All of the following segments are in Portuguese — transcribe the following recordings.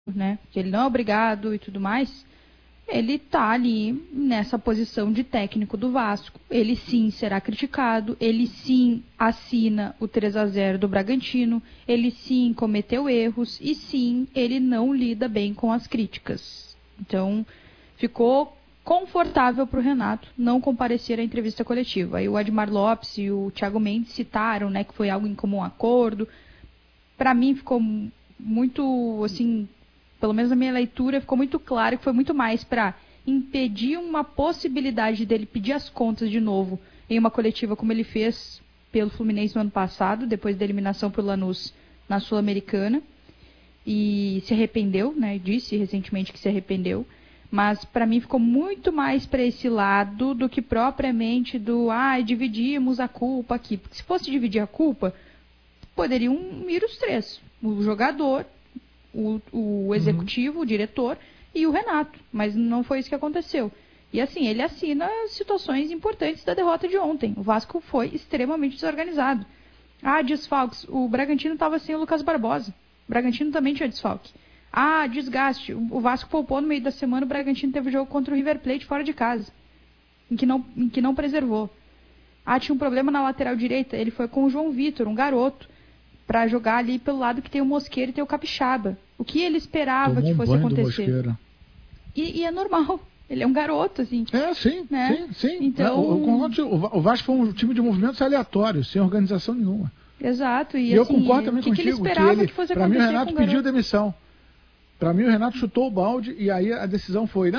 né, que ele não é obrigado e tudo mais, ele está ali nessa posição de técnico do Vasco. Ele sim será criticado, ele sim assina o 3-0 do Bragantino, ele sim cometeu erros e sim ele não lida bem com as críticas. Então ficou confortável para o Renato não comparecer à entrevista coletiva. Aí o Admar Lopes e o Thiago Mendes citaram, né, que foi algo em comum acordo. Para mim ficou muito, assim, pelo menos na minha leitura, ficou muito claro que foi muito mais para impedir uma possibilidade dele pedir as contas de novo em uma coletiva como ele fez pelo Fluminense no ano passado, depois da eliminação pelo Lanús na Sul-Americana, e se arrependeu, né? Disse recentemente que se arrependeu, mas para mim ficou muito mais para esse lado do que propriamente do dividimos a culpa aqui, porque se fosse dividir a culpa, poderiam ir os três, o jogador, o executivo, o diretor e o Renato, mas não foi isso que aconteceu. E assim, ele assina situações importantes da derrota de ontem. O Vasco foi extremamente desorganizado. Desfalques, o Bragantino estava sem o Lucas Barbosa. O Bragantino também tinha desfalque. Desgaste, o Vasco poupou no meio da semana, o Bragantino teve jogo contra o River Plate fora de casa, em que não preservou. Tinha um problema na lateral direita, ele foi com o João Vitor, um garoto, para jogar ali pelo lado que tem o Mosqueira e tem o Capixaba. O que ele esperava que fosse acontecer? E é normal. Ele é um garoto, assim. Sim, né? sim. Então... O Vasco foi um time de movimentos aleatórios, sem organização nenhuma. Exato. E eu assim, concordo também contigo, que ele esperava que fosse acontecer. Para mim, o Renato pediu demissão. Para mim, o Renato chutou o balde e aí a decisão foi: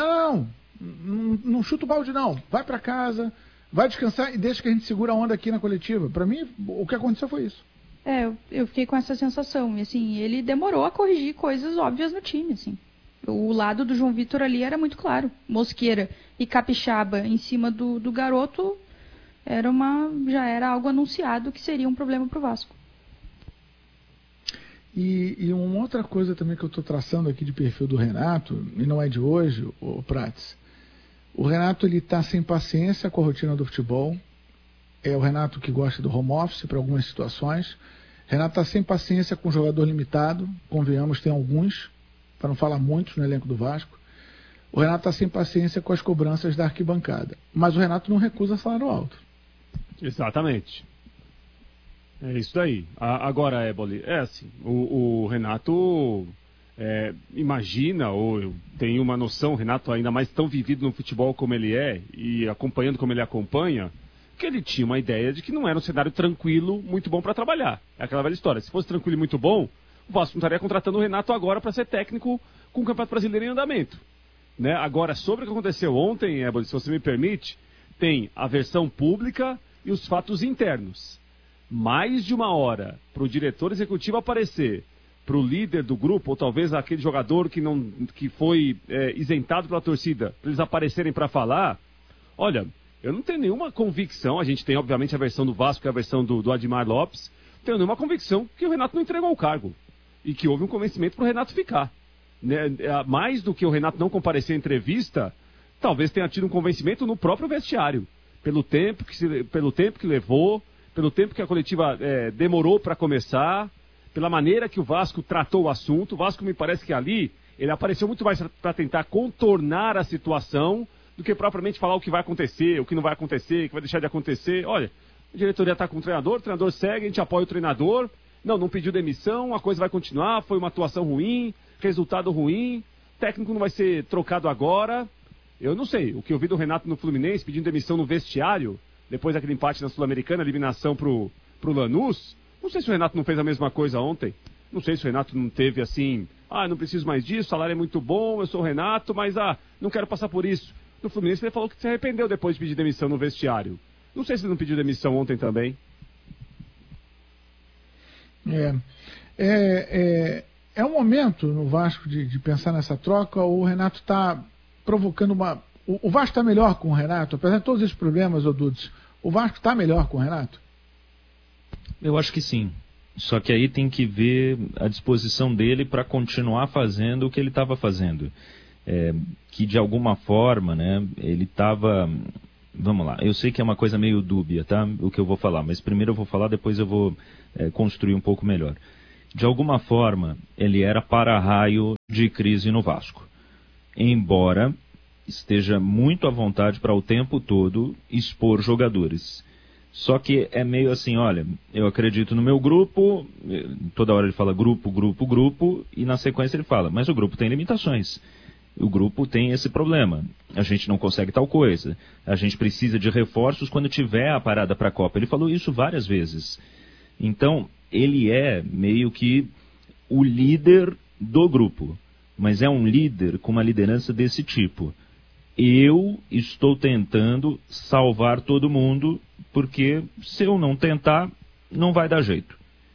não chuta o balde, não. Vai para casa, vai descansar e deixa que a gente segura a onda aqui na coletiva. Para mim, o que aconteceu foi isso. Eu fiquei com essa sensação. E assim, ele demorou a corrigir coisas óbvias no time, assim. O lado do João Vitor ali era muito claro. Mosqueira e Capixaba em cima do garoto já era algo anunciado que seria um problema para o Vasco. E uma outra coisa também que eu estou traçando aqui de perfil do Renato, e não é de hoje, o Prates. O Renato está sem paciência com a rotina do futebol. É o Renato que gosta do home office para algumas situações. Renato está sem paciência com o jogador limitado. Convenhamos, tem alguns, para não falar muitos no elenco do Vasco. O Renato está sem paciência com as cobranças da arquibancada. Mas o Renato não recusa salário alto. Exatamente. É isso daí. Agora, Éboli, assim, o Renato imagina, ou eu tenho uma noção, o Renato ainda mais tão vivido no futebol como ele é, e acompanhando como ele acompanha, que ele tinha uma ideia de que não era um cenário tranquilo, muito bom para trabalhar. É aquela velha história. Se fosse tranquilo e muito bom, o Vasco não estaria contratando o Renato agora para ser técnico com o Campeonato Brasileiro em andamento. Né? Agora, sobre o que aconteceu ontem, Éboli, se você me permite, tem a versão pública e os fatos internos. Mais de uma hora para o diretor executivo aparecer, para o líder do grupo, ou talvez aquele jogador que foi isentado pela torcida, para eles aparecerem para falar, olha, eu não tenho nenhuma convicção, a gente tem obviamente a versão do Vasco, que é a versão do Admar Lopes, não tenho nenhuma convicção que o Renato não entregou o cargo, e que houve um convencimento para o Renato ficar. Né? Mais do que o Renato não comparecer à entrevista, talvez tenha tido um convencimento no próprio vestiário, pelo tempo que levou, pelo tempo que a coletiva demorou para começar, pela maneira que o Vasco tratou o assunto. O Vasco me parece que ali ele apareceu muito mais para tentar contornar a situação do que propriamente falar o que vai acontecer, o que não vai acontecer, o que vai deixar de acontecer. Olha, a diretoria está com o treinador segue, a gente apoia o treinador, não pediu demissão, a coisa vai continuar, foi uma atuação ruim, resultado ruim, o técnico não vai ser trocado agora. Eu não sei, o que eu vi do Renato no Fluminense pedindo demissão no vestiário, depois daquele empate na Sul-Americana, eliminação pro Lanús, não sei se o Renato não fez a mesma coisa ontem. Não sei se o Renato não teve assim, não preciso mais disso, o salário é muito bom, eu sou o Renato, mas não quero passar por isso. No Fluminense ele falou que se arrependeu depois de pedir demissão no vestiário. Não sei se ele não pediu demissão ontem também. É um momento no Vasco de pensar nessa troca, ou o Renato está provocando uma... O Vasco está melhor com o Renato, apesar de todos esses problemas, Dudes, o Vasco está melhor com o Renato? Eu acho que sim. Só que aí tem que ver a disposição dele para continuar fazendo o que ele estava fazendo. Que de alguma forma, né, ele estava... Vamos lá, eu sei que é uma coisa meio dúbia, tá? O que eu vou falar, mas primeiro eu vou falar, depois eu vou construir um pouco melhor. de alguma forma, ele era para-raio de crise no Vasco. Embora esteja muito à vontade para o tempo todo expor jogadores. Só que é meio assim, olha, eu acredito no meu grupo, toda hora ele fala grupo, grupo, grupo, e na sequência ele fala, mas o grupo tem limitações. O grupo tem esse problema. A gente não consegue tal coisa. A gente precisa de reforços quando tiver a parada para a Copa. Ele falou isso várias vezes. Então, ele é meio que o líder do grupo. Mas é um líder com uma liderança desse tipo. Eu estou tentando salvar todo mundo, porque se eu não tentar, não vai dar jeito.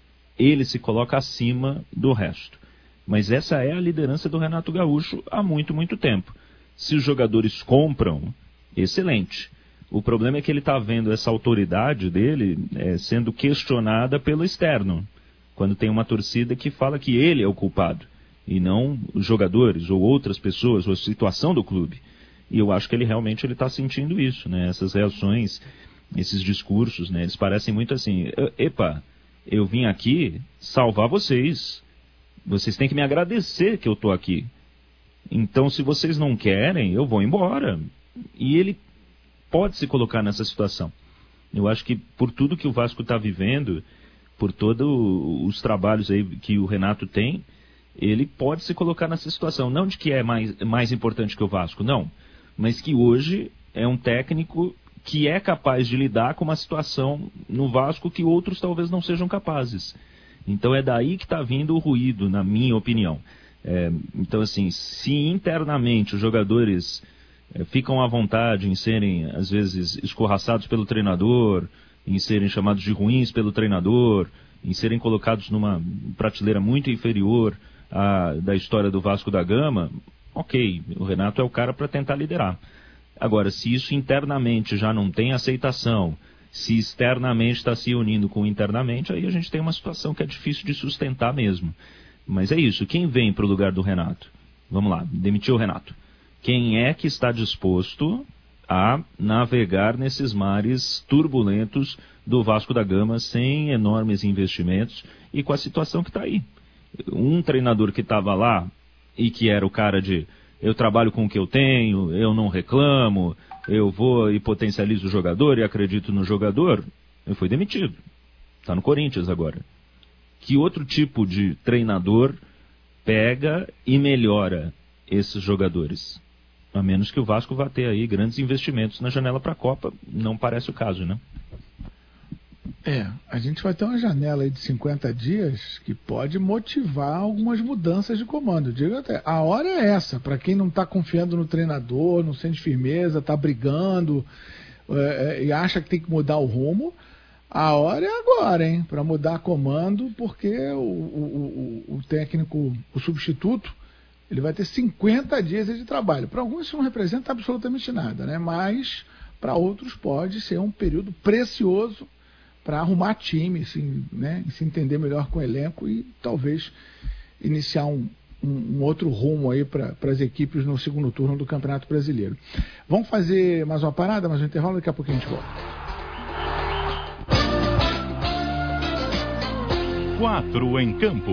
Ele se coloca acima do resto. Mas essa é a liderança do Renato Gaúcho há muito, muito tempo. Se os jogadores compram, excelente. O problema é que ele está vendo essa autoridade dele sendo questionada pelo externo. Quando tem uma torcida que fala que ele é o culpado, e não os jogadores, ou outras pessoas, ou a situação do clube. E eu acho que ele realmente está sentindo isso, né? Essas reações, esses discursos, né? Eles parecem muito assim, epa, eu vim aqui salvar vocês. Vocês têm que me agradecer que eu estou aqui. Então, se vocês não querem, eu vou embora. E ele pode se colocar nessa situação. Eu acho que por tudo que o Vasco está vivendo, por todos os trabalhos aí que o Renato tem, ele pode se colocar nessa situação. Não de que é mais importante que o Vasco, não. Mas que hoje é um técnico que é capaz de lidar com uma situação no Vasco que outros talvez não sejam capazes. Então é daí que está vindo o ruído, na minha opinião. Então, assim, se internamente os jogadores ficam à vontade em serem, às vezes, escorraçados pelo treinador, em serem chamados de ruins pelo treinador, em serem colocados numa prateleira muito inferior da história do Vasco da Gama, ok, o Renato é o cara para tentar liderar. Agora, se isso internamente já não tem aceitação, se externamente está se unindo com internamente, aí a gente tem uma situação que é difícil de sustentar mesmo. Mas é isso, quem vem para o lugar do Renato? Vamos lá, demitiu o Renato. Quem é que está disposto a navegar nesses mares turbulentos do Vasco da Gama sem enormes investimentos e com a situação que está aí? Um treinador que estava lá e que era o cara de eu trabalho com o que eu tenho, eu não reclamo, eu vou e potencializo o jogador e acredito no jogador, ele foi demitido. Está no Corinthians agora. Que outro tipo de treinador pega e melhora esses jogadores? A menos que o Vasco vá ter aí grandes investimentos na janela para a Copa, não parece o caso, né? A gente vai ter uma janela aí de 50 dias que pode motivar algumas mudanças de comando. Eu digo até, a hora é essa, para quem não está confiando no treinador, não sente firmeza, está brigando e acha que tem que mudar o rumo, a hora é agora, hein? Para mudar comando, porque o técnico, o substituto, ele vai ter 50 dias de trabalho. Para alguns isso não representa absolutamente nada, né? Mas para outros pode ser um período precioso para arrumar time, assim, né? Se entender melhor com o elenco e talvez iniciar um outro rumo aí para as equipes no segundo turno do Campeonato Brasileiro. Vamos fazer mais uma parada, mais um intervalo, daqui a pouquinho a gente volta. 4 em campo.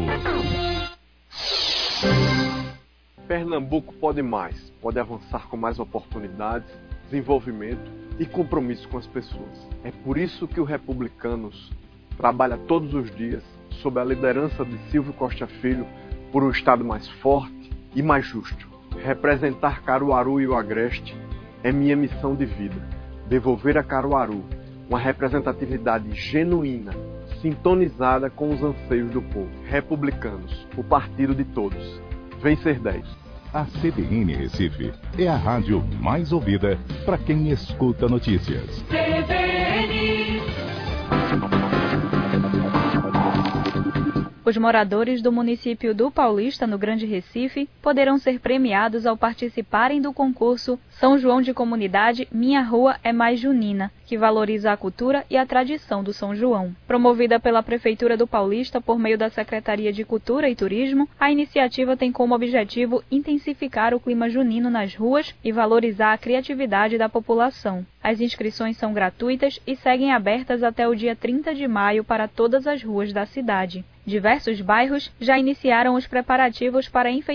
Pernambuco pode mais, pode avançar com mais oportunidades, desenvolvimento e compromisso com as pessoas. É por isso que o Republicanos trabalha todos os dias sob a liderança de Silvio Costa Filho por um estado mais forte e mais justo. Representar Caruaru e o Agreste é minha missão de vida. Devolver a Caruaru uma representatividade genuína, sintonizada com os anseios do povo. Republicanos, o partido de todos. Vencer 10. A CBN Recife é a rádio mais ouvida para quem escuta notícias. Os moradores do município do Paulista, no Grande Recife, poderão ser premiados ao participarem do concurso São João de Comunidade Minha Rua é Mais Junina, que valoriza a cultura e a tradição do São João. Promovida pela Prefeitura do Paulista por meio da Secretaria de Cultura e Turismo, a iniciativa tem como objetivo intensificar o clima junino nas ruas e valorizar a criatividade da população. As inscrições são gratuitas e seguem abertas até o dia 30 de maio para todas as ruas da cidade. Diversos bairros já iniciaram os preparativos para a enfeitação